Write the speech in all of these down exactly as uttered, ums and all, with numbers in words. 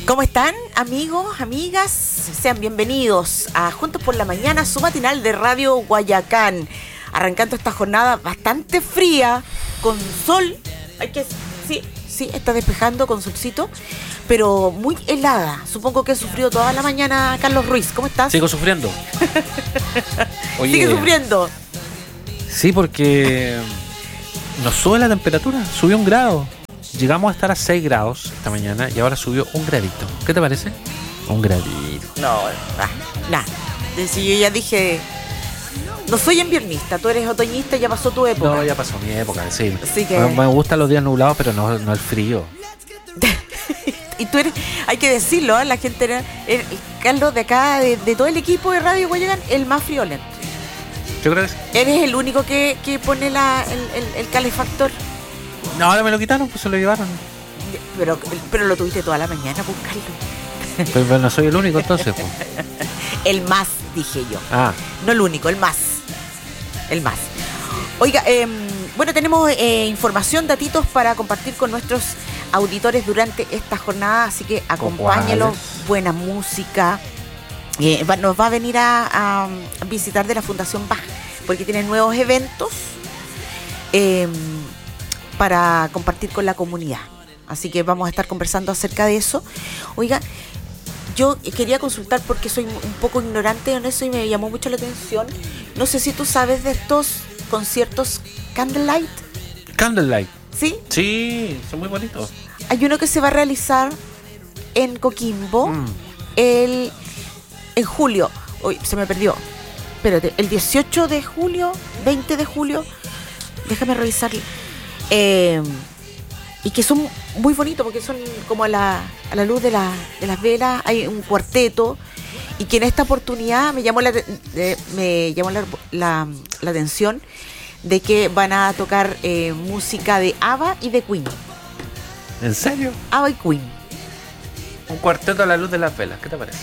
¿Cómo están, amigos, amigas? Sean bienvenidos a Juntos por la Mañana, su matinal de Radio Guayacán. Arrancando esta jornada bastante fría, con sol. Hay que, sí, sí, está despejando con solcito, pero muy helada. Supongo que he sufrido toda la mañana. Carlos Ruiz, ¿cómo estás? Sigo sufriendo. Oye, ¿Sigue sufriendo? Sí, porque nos sube la temperatura, subió un grado. Llegamos a estar a seis grados esta mañana y ahora subió un gradito. ¿Qué te parece? Un gradito. No, nada. Si yo ya dije, no soy inviernista, tú eres otoñista, ya pasó tu época. No, ya pasó mi época, sí. Así que... Me, me gustan los días nublados, pero no, no el frío. Y tú eres, hay que decirlo, ¿eh? La gente, era, el Carlos de acá, de, de todo el equipo de Radio Guayacán, el más friolento. ¿Yo creo que sí? Eres el único que, que pone la, el, el, el calefactor. No, ahora me lo quitaron, pues se lo llevaron. Pero, pero lo tuviste toda la mañana, pues, Carlos. Pues, pues no soy el único entonces, pues. El más, dije yo. Ah. No el único, el más. El más. Oiga, eh, bueno, tenemos eh, información, datitos para compartir con nuestros auditores durante esta jornada, así que acompáñelos, buena música. Eh, va, nos va a venir a, a visitar de la Fundación Bach, porque tienen nuevos eventos eh, para compartir con la comunidad. Así que vamos a estar conversando acerca de eso. Oiga, yo quería consultar porque soy un poco ignorante en eso y me llamó mucho la atención. No sé si tú sabes de estos conciertos Candlelight. Candlelight. ¿Sí? Sí, son muy bonitos. Hay uno que se va a realizar en Coquimbo mm. el, en julio. Uy, se me perdió. Espérate, el dieciocho de julio, veinte de julio. Déjame revisar. Eh, y que son muy bonitos porque son como a la, a la luz de, la, de las velas. Hay un cuarteto. Y que en esta oportunidad me llamó la, de, me llamó la, la, la atención de que van a tocar eh, música de ABBA y de Queen. ¿En serio? ABBA y Queen. Un cuarteto a la luz de las velas, ¿qué te parece?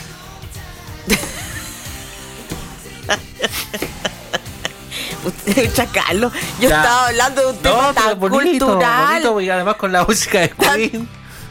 Chacalo, yo ya. Estaba hablando de un tema no, tan bonito, cultural. Bonito, y además con la música de Queen.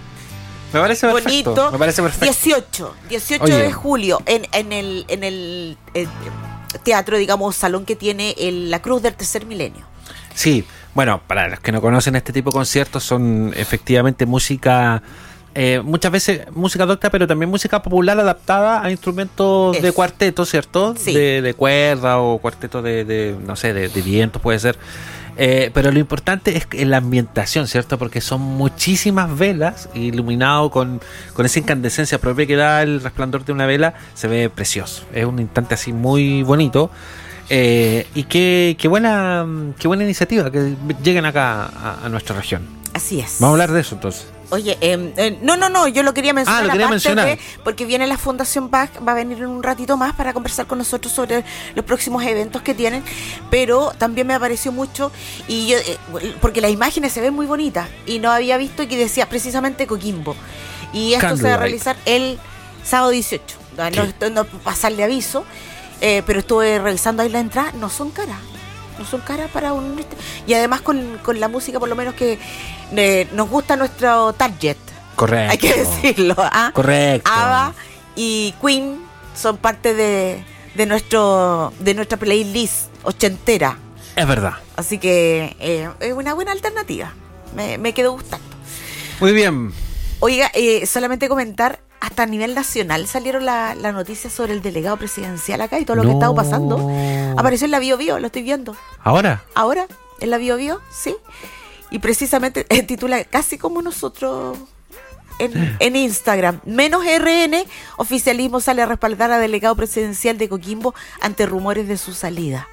Me parece perfecto. Bonito. Me parece perfecto. dieciocho, dieciocho Oye. de julio en, en el, en el eh, teatro, digamos, salón que tiene el, la Cruz del Tercer Milenio. Sí, bueno, para los que no conocen este tipo de conciertos, son efectivamente música, eh, muchas veces música docta, pero también música popular adaptada a instrumentos Eso. de cuarteto, ¿cierto? Sí. De, de cuerda o cuarteto de, de no sé, de, de vientos puede ser. Eh, pero lo importante es la ambientación, ¿cierto? Porque son muchísimas velas iluminado con, con esa incandescencia propia que da el resplandor de una vela. Se ve precioso. Es un instante así muy bonito. Eh, y qué, qué buena qué buena iniciativa que lleguen acá a, a nuestra región. Así es. Vamos a hablar de eso entonces. Oye, eh, eh, no, no, no, yo lo quería mencionar. Ah, lo quería mencionar. De, porque viene la Fundación Bach, va a venir en un ratito más para conversar con nosotros sobre los próximos eventos que tienen, pero también me apareció mucho, y yo, eh, porque las imágenes se ven muy bonitas, y no había visto que decía precisamente Coquimbo, y esto Candlelight. Se va a realizar el sábado dieciocho, no, no, no pasarle aviso, eh, pero estuve revisando ahí la entrada, no son caras. No son caras para un... Y además con, con la música, por lo menos que eh, nos gusta nuestro target. Correcto. Hay que decirlo. ¿ah? Correcto. ABBA y Queen son parte de, de, nuestro, de nuestra playlist ochentera. Es verdad. Así que eh, es una buena alternativa. Me, me quedó gustando. Muy bien. Oiga, eh, solamente comentar... Hasta a nivel nacional salieron las la noticias sobre el delegado presidencial acá y todo lo no. que estaba pasando. Apareció en la Bio Bio, lo estoy viendo. ¿Ahora? ¿Ahora? ¿En la Bio Bio? Sí. Y precisamente eh, titula casi como nosotros en, en Instagram. Menos R N, oficialismo sale a respaldar a delegado presidencial de Coquimbo ante rumores de su salida.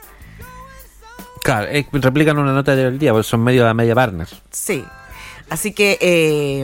Claro, eh, replican una nota del día, porque son medio de media partner. Sí. Así que... Eh,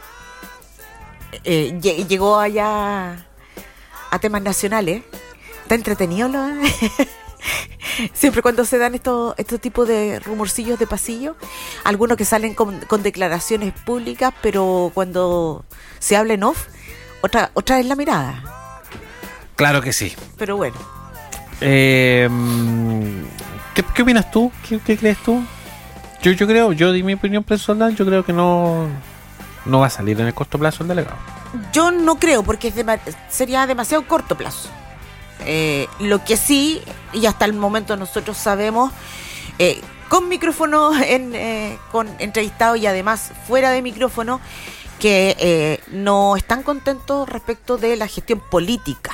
Eh, llegó allá a temas nacionales. Está entretenido, ¿no? Siempre cuando se dan estos estos tipos de rumorcillos de pasillo, algunos que salen con, con declaraciones públicas, pero cuando se habla en off, otra otra es la mirada. Claro que sí. Pero bueno. Eh, ¿qué, ¿Qué opinas tú? ¿Qué, qué crees tú? Yo yo creo, yo di mi opinión personal, yo creo que no no va a salir en el corto plazo el delegado. Yo no creo, porque es de, sería demasiado corto plazo. Eh, lo que sí, y hasta el momento nosotros sabemos, eh, con micrófono, en, eh, con entrevistados y además fuera de micrófono, que eh, no están contentos respecto de la gestión política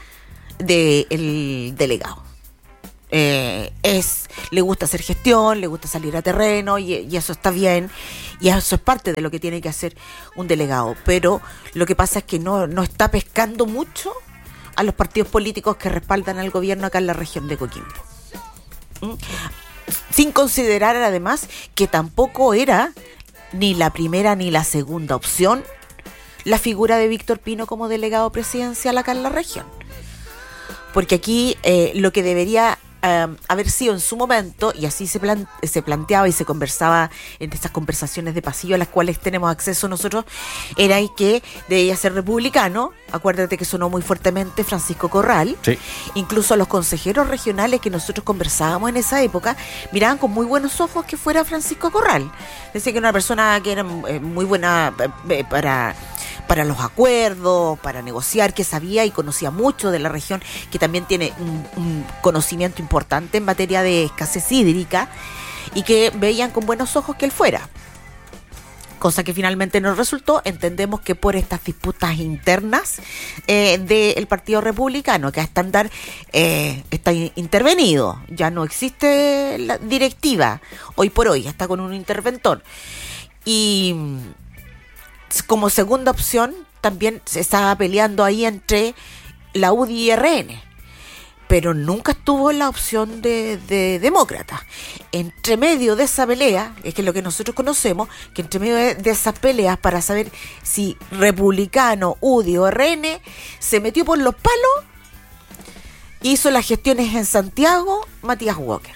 del delegado. Eh, es le gusta hacer gestión, le gusta salir a terreno y, y eso está bien, y eso es parte de lo que tiene que hacer un delegado, pero lo que pasa es que no, no está pescando mucho a los partidos políticos que respaldan al gobierno acá en la región de Coquimbo. ¿Mm? Sin considerar además que tampoco era ni la primera ni la segunda opción la figura de Víctor Pino como delegado presidencial acá en la región, porque aquí eh, lo que debería Uh, haber sido en su momento, y así se, plan, se planteaba y se conversaba en estas conversaciones de pasillo a las cuales tenemos acceso nosotros, era que debía ser republicano. Acuérdate que sonó muy fuertemente Francisco Corral. Sí. Incluso los consejeros regionales que nosotros conversábamos en esa época miraban con muy buenos ojos que fuera Francisco Corral. Decía que era una persona que era eh, muy buena eh, para... para los acuerdos, para negociar, que sabía y conocía mucho de la región, que también tiene un, un conocimiento importante en materia de escasez hídrica, y que veían con buenos ojos que él fuera. Cosa que finalmente no resultó. Entendemos que por estas disputas internas eh, del Partido Republicano, que a estándar eh, está intervenido, ya no existe la directiva, hoy por hoy, está con un interventor. Y como segunda opción también se estaba peleando ahí entre la U D I y R N, pero nunca estuvo la opción de, de demócrata. Entre medio de esa pelea, es que es lo que nosotros conocemos, que entre medio de, de esas peleas para saber si republicano, U D I o R N, se metió por los palos, hizo las gestiones en Santiago Matías Walker.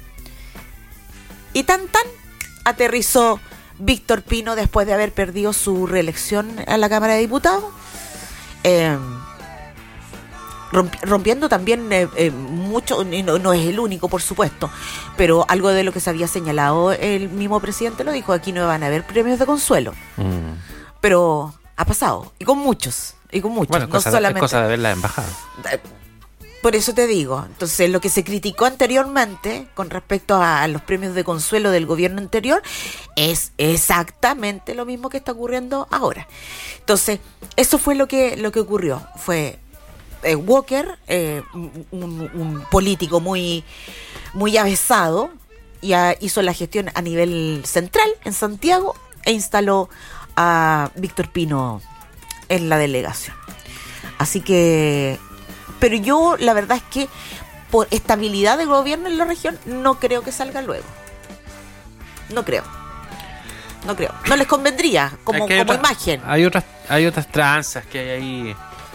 Y tan tan aterrizó Víctor Pino después de haber perdido su reelección a la Cámara de Diputados, eh, rompiendo también eh, eh, mucho, no, no es el único por supuesto, pero algo de lo que se había señalado el mismo presidente lo dijo: aquí no van a haber premios de consuelo. Mm. Pero ha pasado, y con muchos, y con muchos. Bueno, no cosa, solamente, es cosa de ver la embajada. Por eso te digo, entonces lo que se criticó anteriormente con respecto a los premios de consuelo del gobierno anterior es exactamente lo mismo que está ocurriendo ahora. Entonces, eso fue lo que lo que ocurrió. Fue eh, Walker, eh, un, un político muy, muy avesado, y a, hizo la gestión a nivel central en Santiago e instaló a Víctor Pino en la delegación. Así que... Pero yo, la verdad es que por estabilidad de gobierno en la región, no creo que salga luego. No creo. No creo. No les convendría como, como otra, imagen. Hay otras, hay otras tranzas que hay ahí.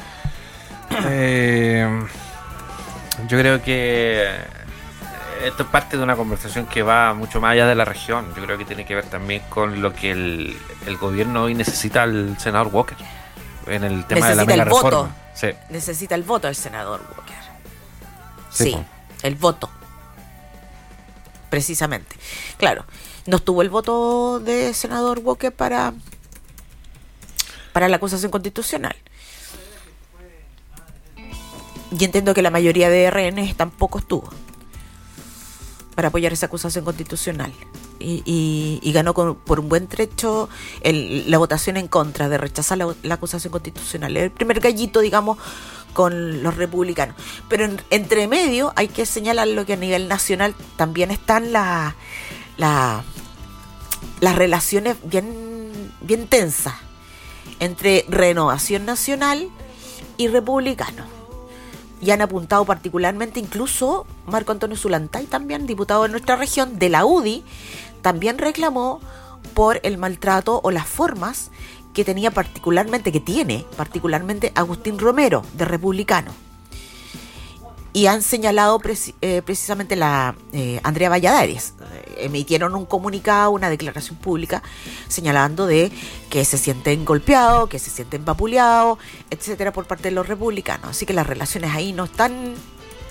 eh, yo creo que esto es parte de una conversación que va mucho más allá de la región. Yo creo que tiene que ver también con lo que el, el gobierno hoy necesita al senador Walker en el tema necesita de la mega reforma. Voto. Sí. Necesita el voto del senador Walker. Sí, sí el voto. Precisamente. Claro, no estuvo el voto de senador Walker para, para la acusación constitucional. Y entiendo que la mayoría de R N tampoco estuvo para apoyar esa acusación constitucional. Y, y, y ganó con, por un buen trecho el, la votación en contra de rechazar la, la acusación constitucional. El primer gallito, digamos, con los republicanos. Pero en, entre medio hay que señalar lo que a nivel nacional también están la, la, las relaciones bien, bien tensas entre Renovación Nacional y republicanos. Y han apuntado particularmente, incluso Marco Antonio Zulantay, también diputado de nuestra región, de la U D I, también reclamó por el maltrato o las formas que tenía particularmente, que tiene particularmente Agustín Romero, de Republicano. Y han señalado preci- eh, precisamente la eh, Andrea Valladares. Eh, emitieron un comunicado, una declaración pública, señalando de que se sienten golpeados, que se sienten vapuleados, etcétera, por parte de los republicanos. Así que las relaciones ahí no están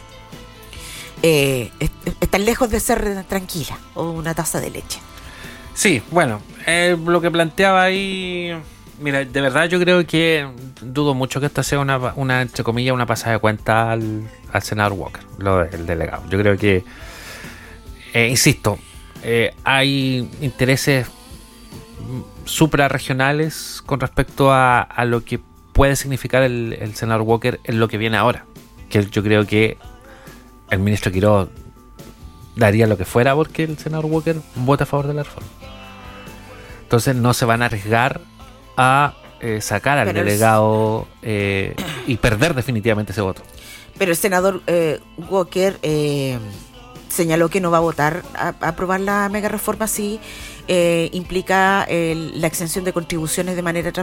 eh, est- están lejos de ser tranquilas o una taza de leche. Sí, bueno, eh, lo que planteaba ahí, mira, de verdad yo creo que dudo mucho que esta sea una, una entre comillas, una pasada de cuenta al, al senador Walker, lo del delegado. Yo creo que, eh, insisto, eh, hay intereses suprarregionales con respecto a, a lo que puede significar el, el senador Walker en lo que viene ahora. Que yo creo que el ministro Quiroz daría lo que fuera porque el senador Walker vote a favor de la reforma. Entonces no se van a arriesgar a eh, sacar al Pero delegado eh, y perder definitivamente ese voto. Pero el senador eh, Walker eh, señaló que no va a votar a, a aprobar la mega reforma si eh, implica el, la exención de contribuciones de manera